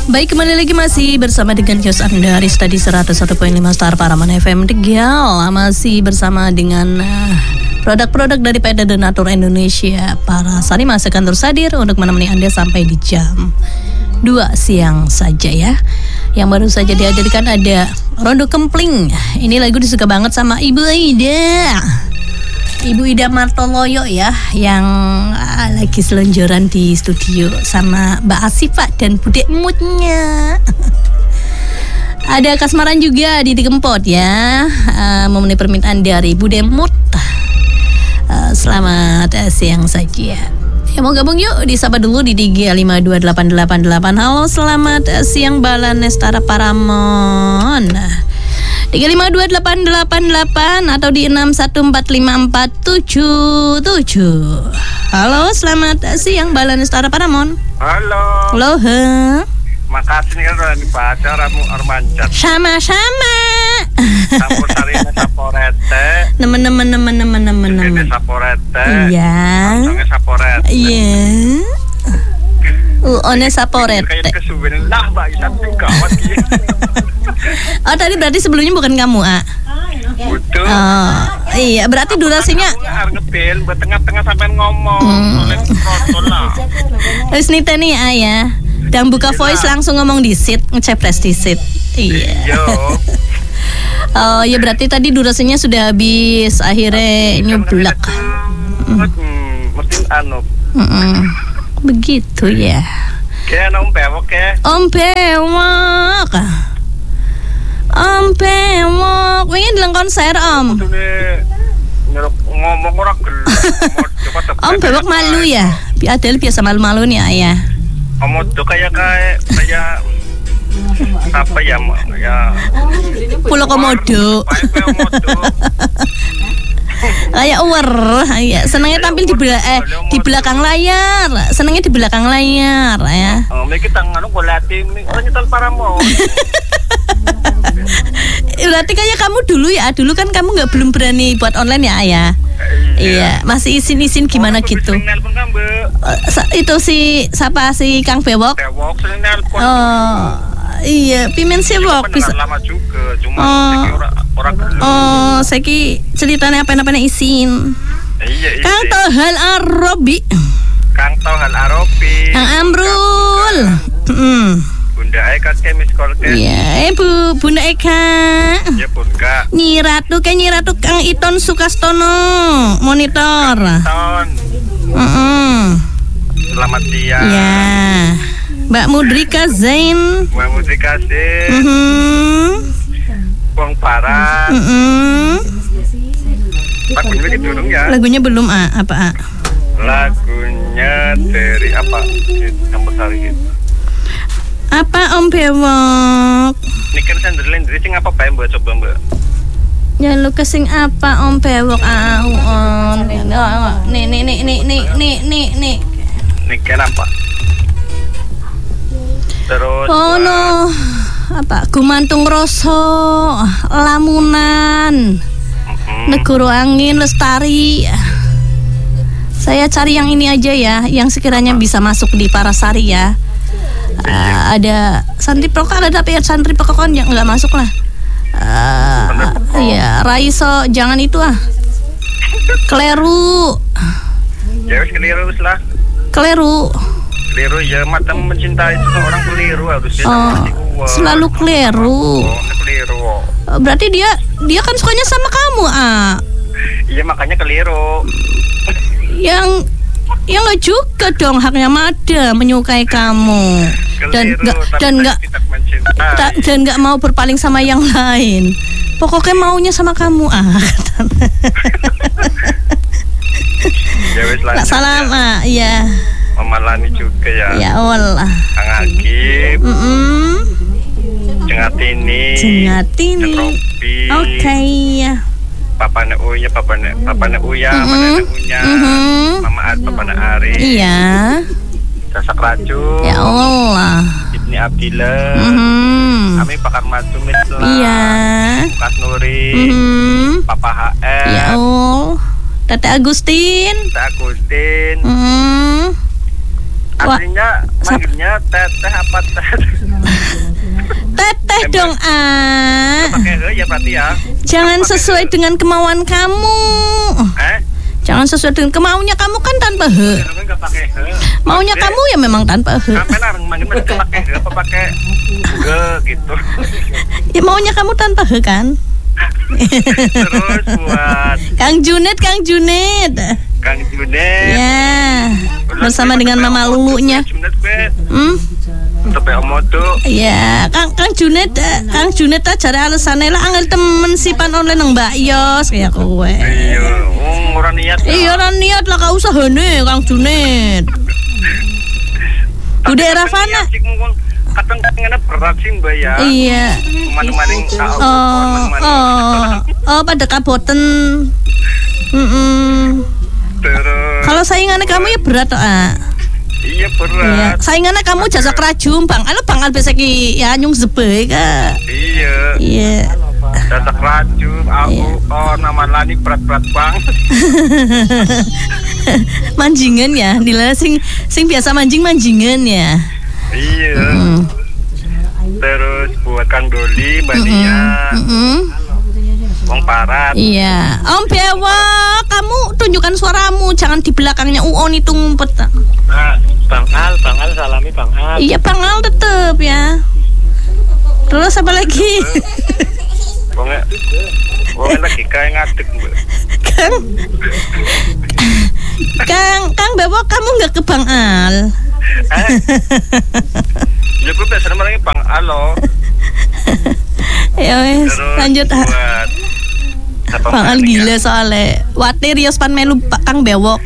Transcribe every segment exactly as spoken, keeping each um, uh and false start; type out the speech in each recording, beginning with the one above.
Baik, kembali lagi masih bersama dengan kios Anda Rista di seratus satu koma lima Star Paraman F M Tegal. Masih bersama dengan uh, produk-produk dari P T Donatur Indonesia. Para Sanimas akan terus hadir untuk menemani Anda sampai di jam dua siang saja ya. Yang baru saja dihadirkan ada Rondo Kempling. Ini lagu disuka banget sama Ibu Ida. Ibu Ida Martoloyo ya, yang ah, lagi selonjoran di studio sama Mbak Asifa dan Budek Mutnya. Ada kasmaran juga di Kempot ya, uh, memenuhi permintaan dari Budek Mut. Uh, selamat uh, siang saja. Ya mau gabung yuk, disapa dulu di tiga lima dua delapan delapan delapan. Halo, selamat uh, siang Balan Nestara Paramon. tiga lima dua delapan delapan delapan atau di enam satu empat lima empat tujuh tujuh. Halo, selamat siang Balan Nestara Paramon. Halo. Halo, he. Makasih nih kan udah dibaca Ramu Armancat. Sama-sama. Campur sarinya saporete. Nemen-nemen nemen-nemen nemen-nemen. Ini saporete. Iya. Langsungnya saporete. Iya. Uh, one saporete. Kayak kesuwen lah Mbak Isa gawat gitu. Oh, tadi berarti sebelumnya bukan kamu, A? Betul. Oh, iya, berarti durasinya harus ngebel buat tengah-tengah sampai ngomong. Hmm. Oleh protol lah. Terus nih nih A ya. Dan buka voice langsung ngomong di sit, ngecepres di sit. Iya. Yo. Oh, ya berarti tadi durasinya sudah habis, akhirnya nyublak. Hmm, mungkin anu. Mm-mm. Begitu ya. Kayak om pewok ya. Om pewok. Om pewok. Pengen bilang konser Om. Ngomong orang gelap. Om bewok malu ya. Adel biasa malu-malu nih ayah. Om tuh kayak kayak kayak apa ya ya. Pulau Komodo. Kayak uwer, ya senangnya tampil di bela eh di belakang layar, senangnya di belakang layar ya. Oh, mereka tangan aku liatin nih, orang nyetel Paramount. Berarti kayak kamu dulu ya, dulu kan kamu nggak belum berani buat online ya ayah. Iya, masih isin-isin gimana gitu. Uh, itu si siapa si Kang Bewok? Bewok sering nelpon. Oh, iya, pimen sewok bisa. Lama juga, cuma oh, orang orang. Oh, saya ki ceritanya apa-apa isin. Iya, iya. Kang Tohal Arobi. Kang Tohal Arobi. Kang Amrul. Hmm. Bunda Eka kemis kolke. Iya, Bu, Bunda Eka. Iya, Bunda. Nyi Ratu kan Nyi Ratu Kang Iton Sukastono monitor. Iton. Heeh. Selamat siang. Ya. Mbak Mudrika Zain. Mbak Mudrika Zain. Mhm. Bong Parah. Mhm. Lagunya gitu ya. Lagunya belum A, apa A? Lagunya dari apa? Campur sari gitu. Apa Om Bewok? Ini kan Sanderland, jadi sing apa Pak Mbak coba Mbak? Ya lu kesing apa Om Bewok? Ah, Om. Nih nih nih nih nih nih nih nih. Ini kan apa? Terus oh no. Apa? Gumantung Roso, Lamunan, mm-hmm. Negoro Angin, Lestari. Saya cari yang ini aja ya, yang sekiranya apa? Bisa masuk di Parasari ya. Uh, ada santri pokok ada tapi ya santri pokok kan yang nggak masuk lah. Uh, ya Raiso jangan itu ah. Kleru. Ya wis keliru lah. Kleru. Keliru ya mata mencintai seseorang keliru harusnya. Oh, selalu keliru. Oh, keliru. Uh, berarti dia dia kan sukanya sama kamu ah. Iya makanya keliru. Yang ya nggak juga dong, haknya Mada menyukai kamu. Keliru, dan nggak dan nggak dan nggak mau berpaling sama yang lain. Pokoknya maunya sama kamu ah. Ya wis lah. Salam ah, ya. Mama Lani juga ya. Ya Allah. Kang Agib. Mm-mm. Cengatini. Cengatini. Oke okay, ya. Papa ne Uya, Papa ne Papa ne Uya, mm-hmm. Mama ne Uya, mm-hmm. Mama Ad, Papa ne Ari. Iya. Sasak Raju. Ya Allah. Ibni Abdillah. Mm-hmm. Ami Pakar Matumit lah. Iya. Bukas Nuri. Mm-hmm. Papa H R. Ya Allah. Tete Agustin. Tete Agustin. Mm-hmm. Aslinya Manggilnya teteh apa teh? Teteh dong, ah. Pakai he ya berarti ya. Jangan sesuai dengan kemauan kamu. Eh? Jangan sesuai dengan kemauannya kamu kan tanpa he. Enggak pakai he. Maunya Oke. kamu ya memang tanpa he. Sampai larang manggil mesti pakai he apa pakai ge gitu. Ya maunya kamu tanpa he kan? Terus buat Kang Junet, Kang Junet. Kang Junet. Ya, bersama dengan Mama Lulunya. Junet be. Hmm? Tepe omodo. Ya, Kang Kang Junet, eh, Kang Junet aja cari alasannya lah angel temen sipan online nang Mbak Yos kayak kowe. Iya, oh, ora niat. Iya, ora niat lah kau usahane Kang Junet. Bude Ravana. Kadang ngene berat sih Mbak ya. Iya. Maning-maning tak Oh, oh, oh, pada kaboten. Mm-mm. Terus. Kalau saingannya kamu ya berat toh, ah. Iya Iya. berat. Saingannya kamu jasa kerajum, Bang. Alo Bang al bisa ki ya nyung zebe ka. Iya. Iya. Dadak racun, aku oh nama lani berat-berat bang. Manjingan ya, Dila sing sing biasa mancing manjingan ya. Iya. Mm. Terus buat Kang Doli, Mbak Nia, Mm-mm. Wong Parat. Iya. Om Bewo, kamu tunjukkan suaramu, jangan di belakangnya Uon itu ngumpet. Nah, Bang Al, Bang Al salami Bang Al. Iya, Bang Al tetep ya. Terus apa lagi? Wongnya, wongnya lagi kayak ngadeg Mbak. Kang, Kang, Kang Bewo, kamu nggak ke Bang Al? Eh? Ya gue biasanya malangnya Bang Al loh. Ya wes, Terus lanjut ah. buat apa Bang Al Mbak Nia? gila soalnya. Watir Yos pan melu Pak Kang Bewok.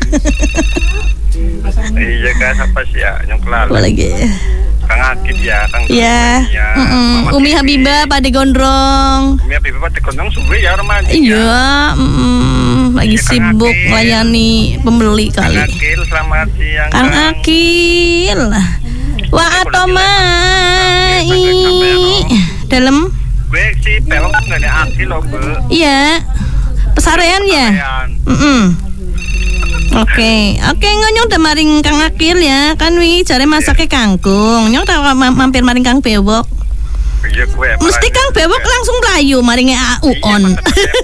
Iya kan, apa sih ya, yang Apa kelala. lagi? Kang Akid ya, Kang Ya, Doli, ya, mm-mm. Mama Umi Titi. Habibah Pade Gondrong. Umi Habibah Pade Gondrong suwe ya remaja. Iya, mm, lagi Iya, Kang sibuk Akil. melayani pembeli Kang kali. Akil, selamat siang. Kang Akil. Wa atomai dalam Gue sih pelok nggak ada Akil loh Mbak. iya pesarean ya. Mm-mm. Oke, oke nyong udah maring Kang Akil ya, kan wi jare masake kangkung. Nyong tak ma- mampir maring Kang Bewok. Iya gue. Mesti Kang Bewok langsung layu maringe auon.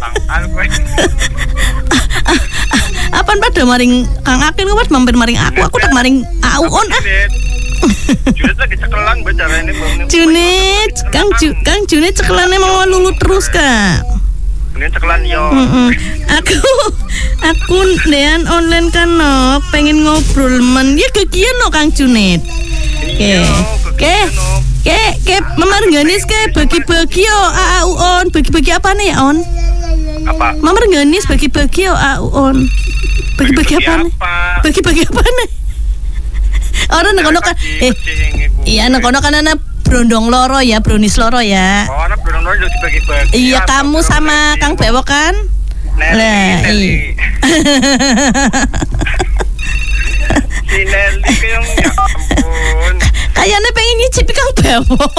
Apaan pada maring Kang Akil kuwi mampir maring aku, aku tak maring auon ah. Junet lagi cekelan bicara ini Bang. Junet, Kang Ju, Kang Junet cekelane mau lulu terus Kak. Ini cekelan yo. Mm-mm. Aku aku dean online kan no, pengen ngobrol men ya kekian no Kang Junet. Oke. Oke. Ke ke memarganis ke bagi-bagi yo A A U on, bagi-bagi apa nih ya on? Apa? Memarganis bagi-bagi yo A A U on. Bagi-bagi apa nih? Bagi-bagi apa nih? Orang nekono kan eh iya nekono kan ana brondong loro ya, brownies loro ya. Oh, anak brondong loro udah dibagi-bagi. Iya, kamu sama Kang Bewok kan? Lah, iya. Si Nelly yang ya ampun. Kayaknya pengen nyicipi Kang Bewok.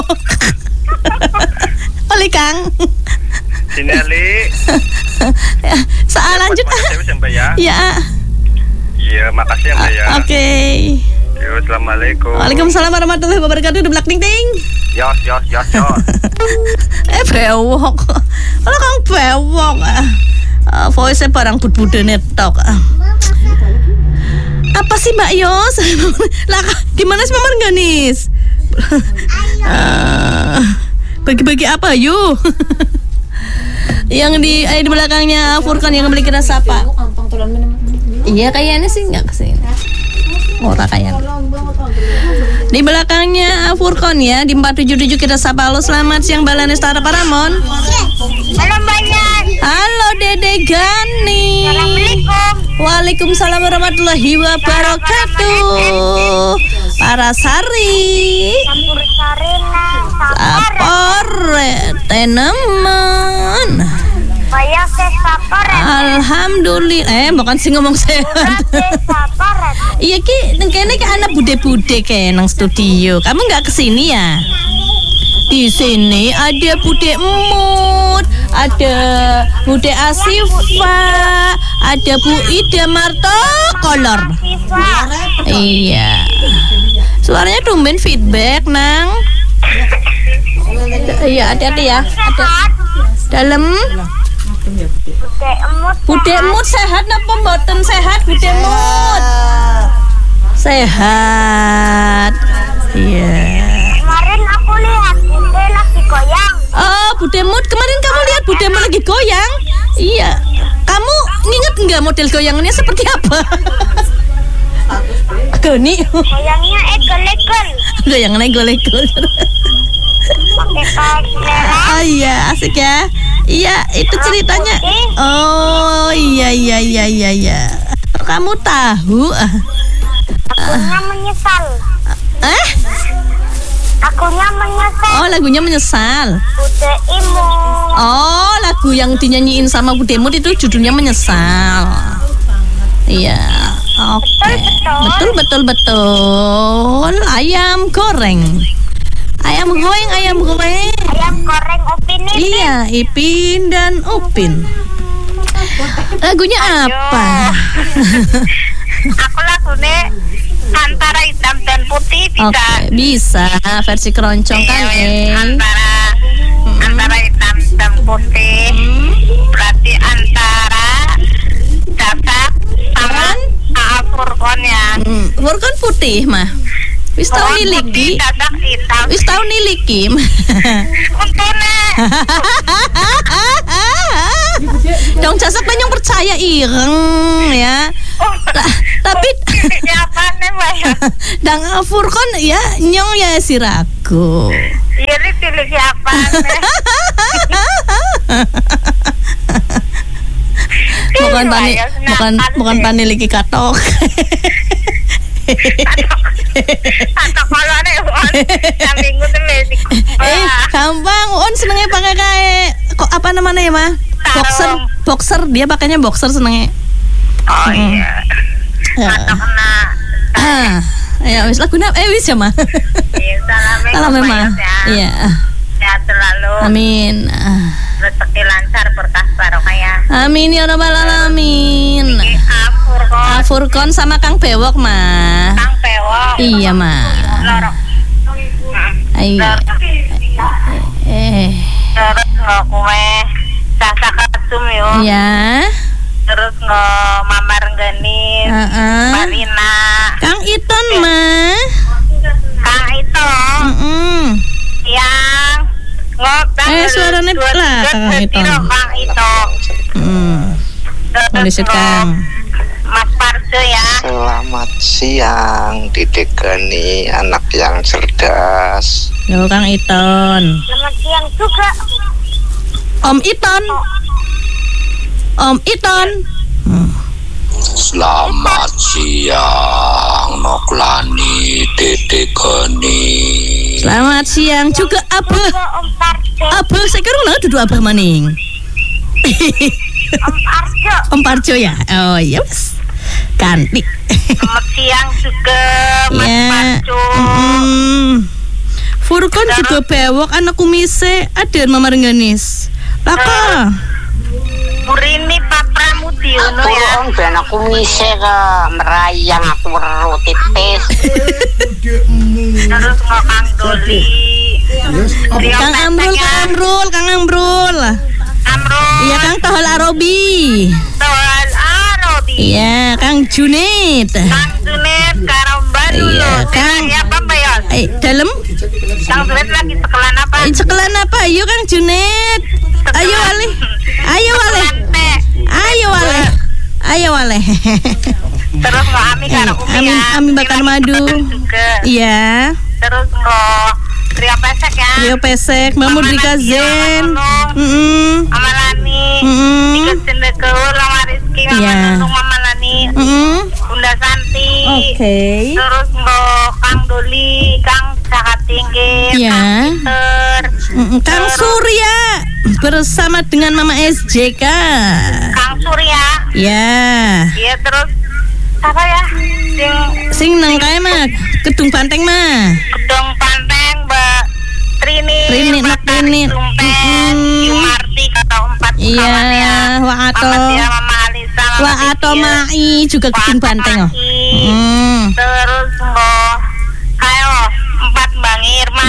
Oleh Kang. Si Nelly. Soal lanjut ah. Ya. Iya. Iya, makasih ya Mbak ya. Oke. Yo, assalamualaikum. Waalaikumsalam warahmatullahi wabarakatuh. Udah blak ting ting. Yos, yos, yos, yos. Eh Bewok. Kalau Kang Bewok. Uh, voice-nya barang bud-bude netok. Apa sih Mbak Yos? Lah gimana sih Mama Ganis? uh, bagi-bagi apa yuk? Yang di eh, di belakangnya Furkan yang beli kena sapa. Iya kayaknya sih nggak kesini. Ora kayaknya. Di belakangnya Furkon ya di empat tujuh tujuh kita sapa. Halo selamat siang Balane Stara Paramon. Halo banyak. Halo Dede Gani. Assalamualaikum. Waalaikumsalam warahmatullahi wabarakatuh. Para Sari. Campur Sarina. Sapore teneman. Bayar ke sapore. Alhamdulillah. Eh bukan sih ngomong sehat. Ke sapore. Iya ki, kayaknya ke anak bude-bude ke nang studio. Kamu nggak kesini ya? Di sini ada bude Emut, ada bude Asifa, ada Bu Ida Marto Kolor. Iya. Suaranya tumben feedback, Nang. Iya, hati-hati ya. Ada dalam. Bude emut. Bude emut sehat napa mboten sehat, Bude emut? Sehat. Iya. Kemarin aku lihat Bude lagi goyang. Oh, Bude emut, kemarin kamu lihat Bude emut lagi goyang? Iya. Kamu inget nggak model goyangannya seperti apa? Goni. Goyangnya egol-egol. Goyangannya egol-egol. Pakai kaos merah. Oh iya, asik ya. Iya, itu ceritanya. Oh iya iya iya iya iya. Kamu tahu? Akunya menyesal. Eh? Akunya menyesal. Oh, lagunya menyesal. Bude imut. Oh, lagu yang dinyanyiin sama Bude Emut itu judulnya Menyesal. Iya. Oke. Betul betul betul. Ayam goreng. Ayam goreng, ayam goreng. Ayam goreng Upin Ipin. Iya, Ipin dan Upin. Lagunya apa? Aku lagunya antara hitam dan putih bisa. Oke, bisa versi keroncong kan, eh. Antara antara hitam dan putih. Berarti antara Dasak sama A Furkon ya. Hmm, Furkon putih mah. Wis tau niliki. Dasak hitam. Wis tau niliki. Untune. Dong jasak penyong percaya ireng ya. Lah, tapi Siapa nih, Mbak? Dang Furkon ya nyong ya si ragu. Iya, ini pilih siapa nih? Bukan pani, bukan bukan paniliki katok. Atau kalau ada yang minggu tuh lesi. Eh, gampang. On senengnya pakai kayak kok apa namanya ya, mah? Boxer, boxer. Dia pakainya boxer senengnya. Oh iya. Atau kena. Ah, ya wis lagu eh wis ya, mah. Iya, salamnya. Salam mah. Iya. Sehat selalu. Amin. Rezeki lancar berkah barokah ya. Amin ya rabbal alamin. Afurkon. Furkon sama Kang Bewok mah. Kang Bewok. Iya mah. Lorok. Ayo. Eh. Terus nggak kue sasak kasum yuk. Iya. Terus nggak mamar genis. Heeh. Marina. Kang Iton mah. Kang itu. Heeh. Yang ngobak. Eh, suaranya lah, Kang Ito. Kang itu. Hmm. Nulisit Kang. Mas Parjo ya. Selamat siang, Dedek Gani, anak yang cerdas. Yo Kang Iton. Selamat siang juga. Om Iton. Om Iton. Hmm. Selamat siang, Noklani, Dedek Gani. Selamat siang juga Abah. Om Parjo. Abah saya kira lah duduk Abah maning. Om Parjo. Om Parjo ya. Oh iya mas. Ganti. Selamat siang juga Mas Ya. Parjo. Mm. Furkon juga bewok anak kumise ada Mama Rengganis. Laka. Murini Pak Pramudiono ya. Turun ben aku mise ke merayang aku weru tipis. Terus nggak Kang Doli. Kang Amrul, Kang Amrul, Kang Amrul. Amrul. Iya Kang Tohol Arobi. Tohal Arobi. Iya Kang Junid. Kang Junet Karomban dulu. Iya, Kang. Ya apa Bayol? Eh dalam Kang Junet lagi sekolah apa? eh, sekelan apa? Ayo Kang Junid. Ayo wale. Ayo wale. Teh. Ayo wale. Ayo wale. Terus nggak Ami karo Umi Amin ya. Amin bakar Ini lagi madu. sekolah juga. Iya. Terus nggak Trio Pesek ya. Rio Pesek, Mamud Rika Zen. Heeh. Mama Lani. Heeh. Tiga Sendekeur, Mama Rizky, Mama Iya. Nunung, Mama Lani. Heeh. Bunda Santi. Oke. Terus nggak Kang Doli, Kang Cahat Tinggi, Iya. Kang Peter, Mm-mm. Kang Surya bersama dengan Mama S J K. Kang Surya. Ya. Iya terus apa ya? Sing Sing nang kae mah Kedung Banteng mah. Gedong Panteng, Mbak Trini, Trini, Mbak Mbak Trini. Tumpen, Mm-mm. Yumarti kata empat Iya, kawannya. Wa Ato. Mama Tia, Mama Alisa, Mama Wah atau Titia. Mai juga Wa Kedung Ato Banteng oh. Mai. Hmm. Terus nggak kayak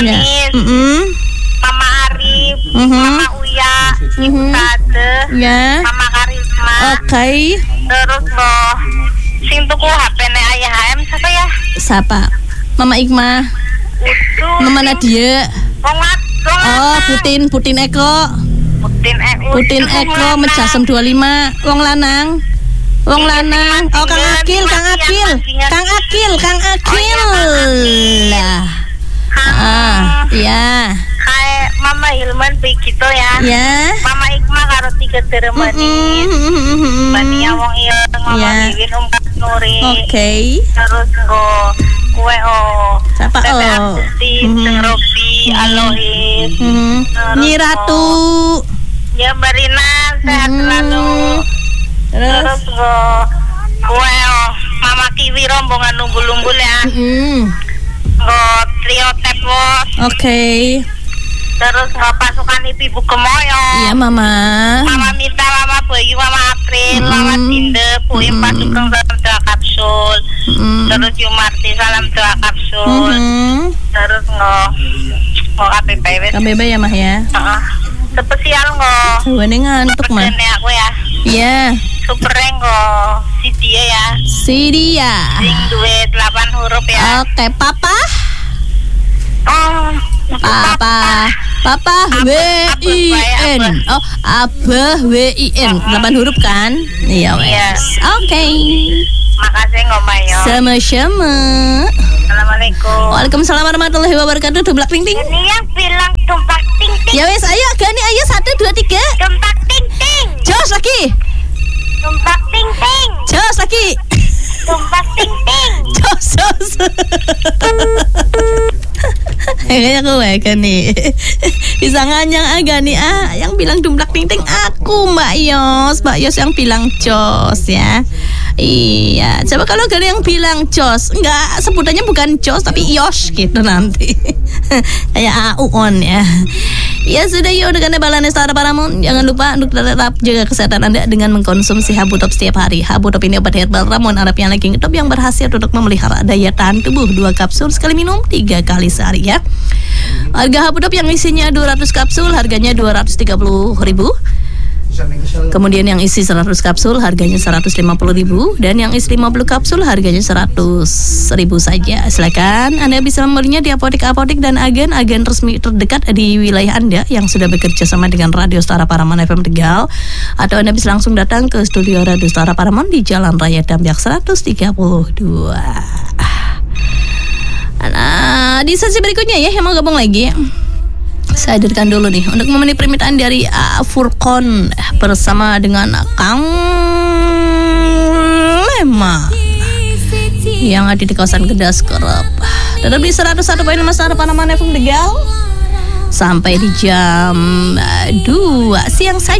Manis, Mm-mm. Mama Arif, Mhm. Mama Uya, Ibu Mhm. Tade, Ya. Mama Karisma. Oke. Terus loh, sing tuku H P-ne Ayah H M siapa ya? Siapa? Mama Ikma. Udah. Mama Nadia. Wong wadon. Oh, Putin, Putin Eko. Putin Eko. Putin Eko Mejasem dua puluh lima. Wong lanang. Wong lanang. Oh, Kang Akil, Kang Akil. Kang Akil, Kang Akil. Lah. Ah, ya. Kayak Mama Hilman begitu ya. Ya. Mama Ikma karo tiga teremani. Mania wong ilang, Mama Ya. Wiwin Om Nuri. Oke. Terus go kue o. Siapa Tete o? Agusti, Mhm. Teng Robi, Alois. Hmm. Terus Nyi Ratu. Ya Barina sehat Mhm. selalu. Terus. Terus go kue o. Mama Kiwi rombongan lumbul-lumbul ya. Hmm. Go trio tepos. Oke. Terus go pasukan ibu kemoyo. Iya, Mama. Mama Mita, Mama Bayu, Mama April, Mm-mm. Mama Tinde, Puim Mm-mm. Pasugeng salam doa kapsul. Hmm. Terus Yumarti salam doa kapsul. Hmm. Terus ngo ngo K P P W. K B B ya, Mah ya. Heeh. Spesial ngo. Wane ngantuk, Mah. Pesene aku ya. Iya. Super ngo si dia ya. Si dia. Sing duwe delapan huruf ya. Oke, Papa. Oh, Papa. Papa W I N. Oh, Abah W I N. delapan huruf kan? Iya, wes. Oke. Makasih ngo Mayo. Sama-sama. Assalamualaikum. Waalaikumsalam warahmatullahi wabarakatuh. Dumplak ting ting. Ini yang bilang tumpak ting ting. Ya wes, ayo Gani, ayo satu dua tiga. Tumpak ting ting. Jos lagi. Tumpak ting ting. Jos lagi. Tumpak ting ting. Jos jos. Kayaknya aku wae nih. Bisa nganyang agak nih ah. Yang bilang dumplak ting ting aku Mbak Yos. Mbak Yos yang bilang jos ya. Iya, coba kalau kalian yang bilang jos, enggak, sebutannya bukan jos tapi Yos gitu nanti. Kayak A U on ya. Ya sudah, yuk dengan Balane Setara Paramount. Jangan lupa untuk tetap jaga kesehatan Anda dengan mengkonsumsi Habutop setiap hari. Habutop ini obat herbal ramuan Arab yang lagi ngetop yang berhasil untuk memelihara daya tahan tubuh. Dua kapsul sekali minum tiga kali sehari ya. Harga Habutop yang isinya dua ratus kapsul harganya dua ratus tiga puluh ribu. Kemudian yang isi seratus kapsul harganya seratus lima puluh ribu. Dan yang isi lima puluh kapsul harganya seratus ribu saja. Silakan Anda bisa membelinya di apotek-apotek dan agen-agen resmi terdekat di wilayah Anda yang sudah bekerja sama dengan Radio Setara Paramount F M Tegal. Atau Anda bisa langsung datang ke studio Radio Setara Paramount di Jalan Raya Dambiak seratus tiga puluh dua. Nah, di sesi berikutnya ya yang mau gabung lagi, saya hadirkan dulu nih untuk memenuhi permintaan dari uh, Furkon bersama dengan Kang Lema yang ada di kawasan Gedas Kerep. Tetap di seratus satu koma lima Setara Paramount F M Tegal sampai di jam uh, dua siang saja.